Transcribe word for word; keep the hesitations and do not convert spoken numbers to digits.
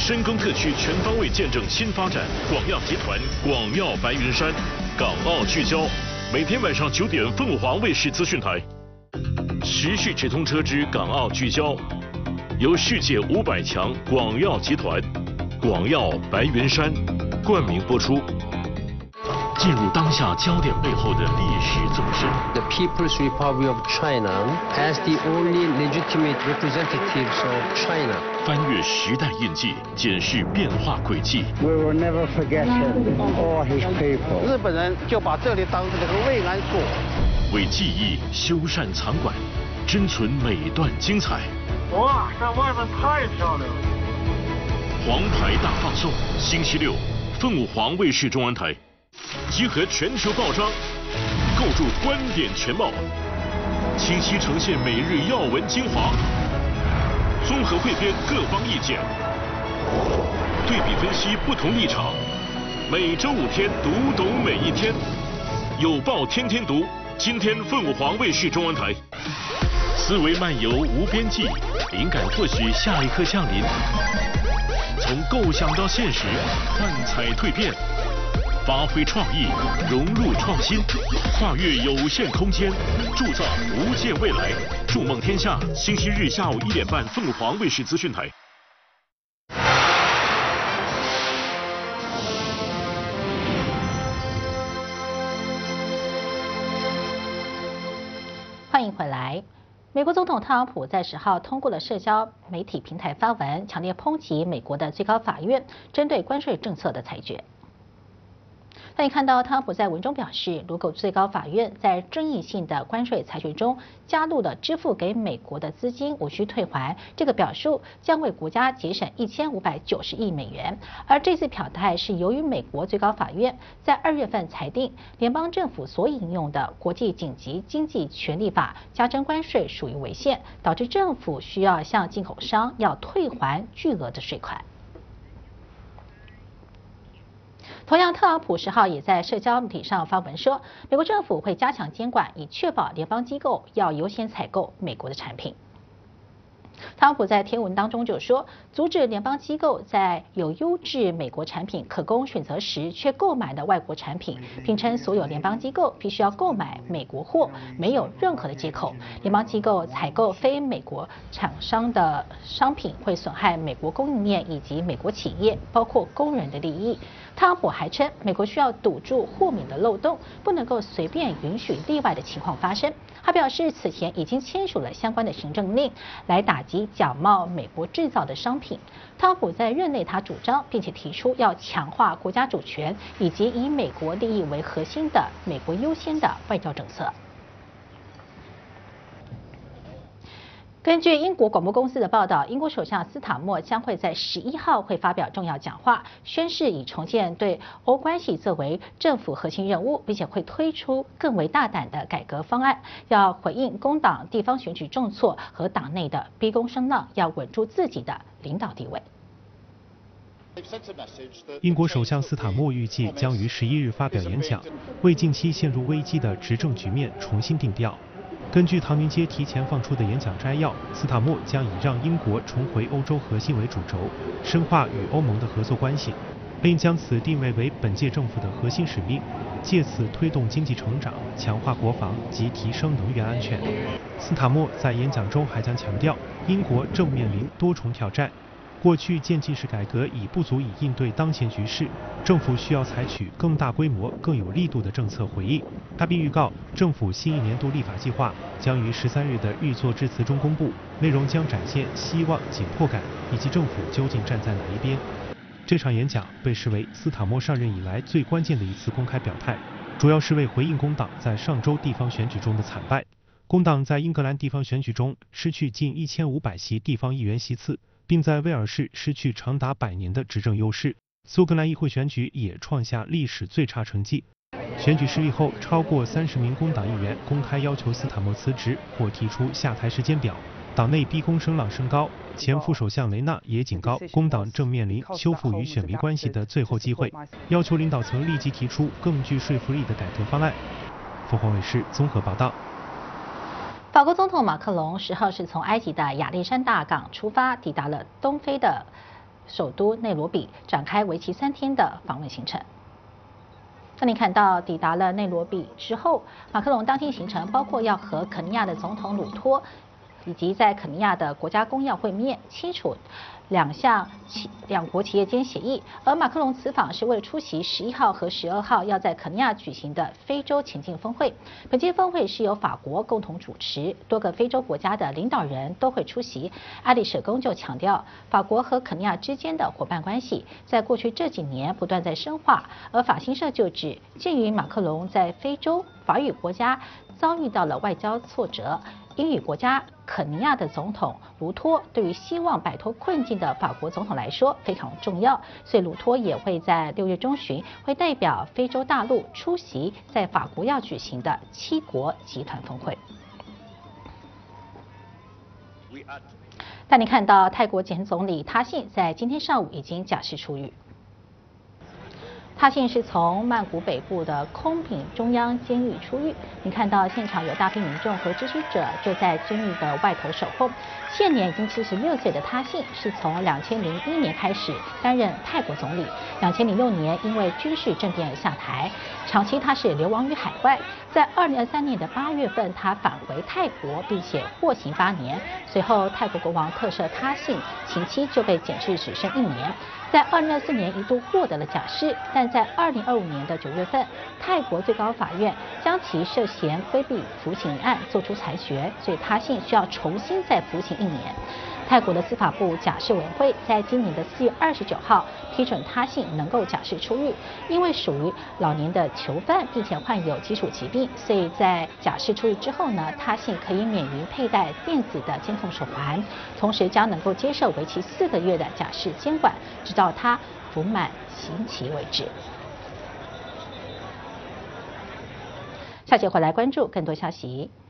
深耕各区，全方位见证新发展。广药集团广药白云山，港澳聚焦，每天晚上九点，凤凰卫视资讯台。时序直通车之港澳聚焦，由世界五百强广药集团、广药白云山冠名播出。进入当下焦点背后的历史纵深。 The People's Republic of China as the only legitimate representatives of China. 翻越时代印记，检视变化轨迹。 We will never forget him or his people. 日本人就把这里当成这个慰安所。 为记忆修缮藏馆，珍存每段精彩。 哇，在外面太漂亮了！ 黄牌大放送，星期六，凤凰卫视中文台。集合全球报章，构筑观点全貌，清晰呈现每日要闻精华，综合汇编各方意见，对比分析不同立场。每周五天，读懂每一天，有报天天读。今天凤凰卫视中文台，思维漫游无边际，灵感或许下一刻降临。从构想到现实，幻彩蜕变。发挥创意，融入创新，跨越有限空间，铸造无限未来。筑梦天下，星期日下午一点半，凤凰卫视资讯台。 欢迎回来。美国总统特朗普在十号通过了社交媒体平台发文，强烈抨击美国的最高法院针对关税政策的裁决。可以看到，特朗普在文中表示，如果最高法院在争议性的关税裁决中加入了支付给美国的资金无需退还，这个表述将为国家节省一千五百九十亿美元。而这次表态是由于美国最高法院在二月份裁定，联邦政府所引用的国际紧急经济权利法加征关税属于违宪，导致政府需要向进口商要退还巨额的税款。同样，特朗普十号也在社交媒体上发文说，美国政府会加强监管，以确保联邦机构要优先采购美国的产品。特朗普在贴文当中就说，阻止联邦机构在有优质美国产品可供选择时，却购买的外国产品，并称所有联邦机构必须要购买美国货，没有任何的借口。联邦机构采购非美国厂商的商品，会损害美国供应链以及美国企业，包括工人的利益。特朗普还称，美国需要堵住豁免的漏洞，不能够随便允许例外的情况发生。他表示，此前已经签署了相关的行政令，来打击假冒美国制造的商品。特朗普在任内，他主张并且提出要强化国家主权，以及以美国利益为核心的美国优先的外交政策。根据英国广播公司的报道，英国首相斯塔默将会在十一号会发表重要讲话，宣誓以重建对欧关系作为政府核心任务，并且会推出更为大胆的改革方案，要回应工党地方选举重挫和党内的逼宫声浪，要稳住自己的领导地位。 英国首相斯塔默预计将于十一日发表演讲，为近期陷入危机的执政局面重新定调。根据唐宁街提前放出的演讲摘要，斯塔默将以让英国重回欧洲核心为主轴，深化与欧盟的合作关系，并将此定位为本届政府的核心使命，借此推动经济成长、强化国防及提升能源安全。斯塔默在演讲中还将强调，英国正面临多重挑战。过去渐进式改革已不足以应对当前局势，政府需要采取更大规模、更有力度的政策回应。他并预告，政府新一年度立法计划将于十三日的预作致辞中公布，内容将展现希望、紧迫感以及政府究竟站在哪一边。这场演讲被视为斯塔默上任以来最关键的一次公开表态，主要是为回应工党在上周地方选举中的惨败。工党在英格兰地方选举中失去近一千五百席地方议员席次，并在威尔士失去长达百年的执政优势。苏格兰议会选举也创下历史最差成绩。选举失利后，超过三十名工党议员公开要求斯塔默辞职或提出下台时间表。党内逼宫声浪升高，前副首相雷纳也警告，工党正面临修复与选民关系的最后机会，要求领导层立即提出更具说服力的改革方案。凤凰卫视综合报道。 法国总统马克龙十号是从埃及的亚历山大港出发，抵达了东非的首都内罗毕，展开为期三天的访问行程。那你看到抵达了内罗毕之后，马克龙当天行程包括要和肯尼亚的总统鲁托以及在肯尼亚的国家公要会面，签署两项企两国企业间协议。而马克龙此访是为了出席十一号和十二号要在肯尼亚举行的非洲前进峰会。本届峰会是由法国共同主持，多个非洲国家的领导人都会出席。阿里舍宫就强调，法国和肯尼亚之间的伙伴关系在过去这几年不断在深化。而法新社就指，鉴于马克龙在非洲法语国家遭遇到了外交挫折，英语国家肯尼亚的总统卢托对于希望摆脱困境的法国总统来说非常重要，所以卢托也会在六月中旬会代表非洲大陆出席在法国要举行的七国集团峰会。但你看到泰国前总理他信在今天上午已经假释出狱。他信是从曼谷北部的空品中央监狱出狱。你看到现场有大批民众和支持者就在监狱的外头守候。现年已经七十六岁的他信是从两千零一年开始担任泰国总理，两千零六年因为军事政变而下台，长期他是流亡于海外。在二零二三年的八月份，他返回泰国，并且获刑八年。随后，泰国国王特赦他信，刑期就被减至只剩一年。在二零二四年一度获得了假释，但在二零二五年的九月份，泰国最高法院将其涉嫌规避服刑案作出裁决，所以他信需要重新再服刑一年。泰国的司法部假释委员会在今年的四月二十九号批准他信能够假释出狱，因为属于老年的囚犯，并且患有基础疾病，所以在假释出狱之后呢，他信可以免于佩戴电子的监控手环，同时将能够接受为期四个月的假释监管，直到他服满刑期为止。下节回来关注更多消息。